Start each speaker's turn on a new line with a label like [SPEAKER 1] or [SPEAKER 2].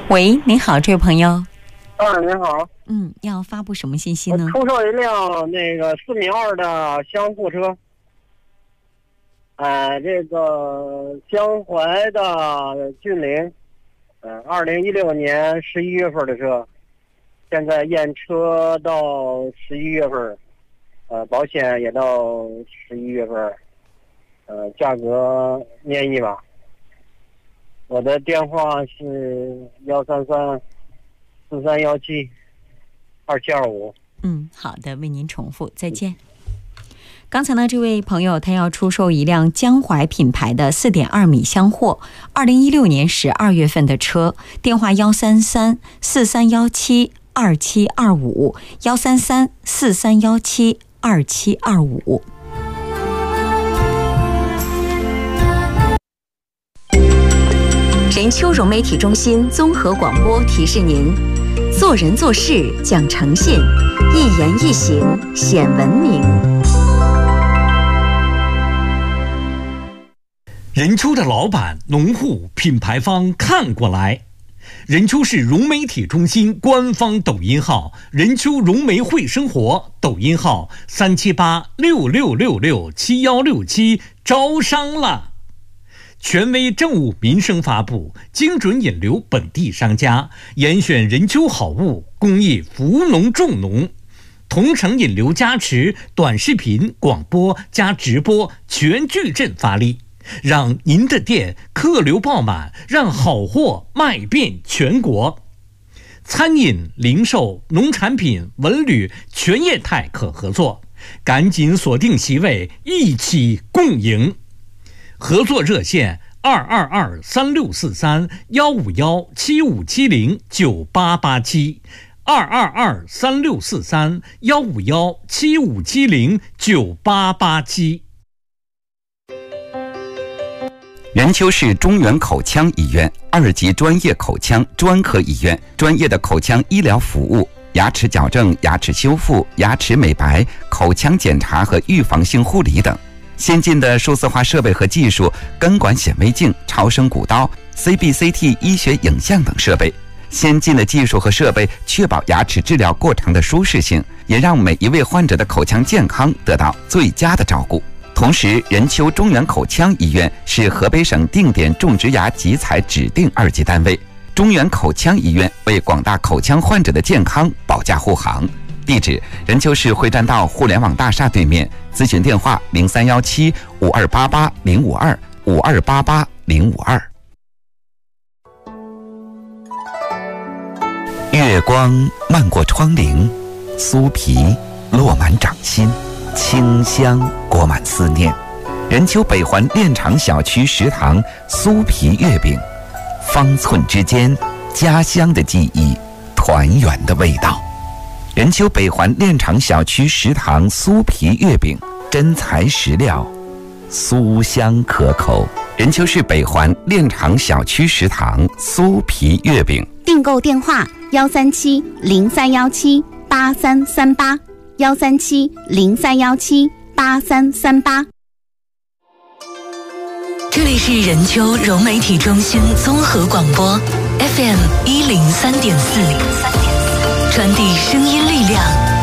[SPEAKER 1] 喂，您好，这位朋友。
[SPEAKER 2] 您好。
[SPEAKER 1] 要发布什么信息呢？
[SPEAKER 2] 我出售一辆那个4.2米的厢货车。这个江淮的峻岭，2016年11月份的车，现在验车到11月份，保险也到11月份，价格面议吧。我的电话是133-4317-2725。
[SPEAKER 1] 好的，为您重复，再见。刚才呢，这位朋友他要出售一辆江淮品牌的4.2米厢货，2016年12月份的车，电话133-4317-2725，133-4317-2725。
[SPEAKER 3] 任丘融媒体中心综合广播提示您：做人做事讲诚信，一言一行显文明。
[SPEAKER 4] 任丘的老板、农户、品牌方看过来。任丘市融媒体中心官方抖音号任丘融媒会生活，抖音号37866667167，招商了。权威政务民生发布，精准引流本地商家，严选任丘好物，公益扶农种农，同城引流加持，短视频、广播加直播全矩阵发力，让您的店客流爆满，让好货卖遍全国。餐饮、零售、农产品、文旅全业态可合作，赶紧锁定席位，一起共赢。合作热线222-3643-151-7570-9887151-7570-9887。
[SPEAKER 5] 任丘市中原口腔医院2级专业口腔专科医院，专业的口腔医疗服务，牙齿矫正、牙齿修复、牙齿美白、口腔检查和预防性护理等。先进的数字化设备和技术，根管显微镜、超声骨刀、CBCT 医学影像等设备。先进的技术和设备确保牙齿治疗过程的舒适性，也让每一位患者的口腔健康得到最佳的照顾。同时，任丘中原口腔医院是河北省定点种植牙集采指定2级单位。中原口腔医院为广大口腔患者的健康保驾护航。地址：任丘市会栈道互联网大厦对面，咨询电话0317-5288-052-5288-052。月光漫过窗棂，酥皮落满掌心，清香裹满思念。任丘北环炼厂小区食堂酥皮月饼，方寸之间，家乡的记忆，团圆的味道。任丘北环炼厂小区食堂酥皮月饼，真材实料，酥香可口。任丘市北环炼厂小区食堂酥皮月饼，
[SPEAKER 3] 订购电话137-0317-8338，137-0317-8338。这里是任丘融媒体中心综合广播 FM103.4，传递声音力量，